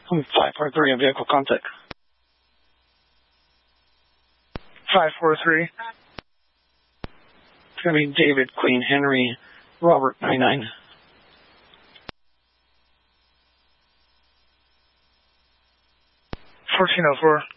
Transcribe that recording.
543 on vehicle contact. 543. It's going to be David, Queen Henry, Robert 99. 1404.